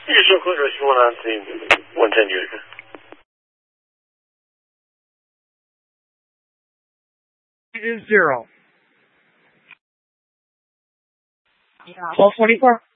Additional closure, 110 Utica. It is 0. 1224.